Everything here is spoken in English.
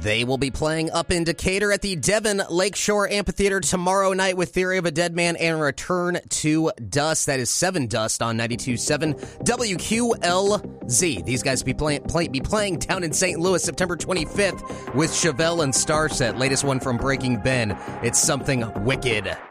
They will be playing up in Decatur at the Devon Lakeshore Amphitheater tomorrow night with Theory of a Deadman and Return to Dust. That is 7 Dust on 92.7 WQLZ. These guys be playing down in St. Louis September 25th with Chevelle and Starset. Latest one from Breaking Ben. It's Something Wicked.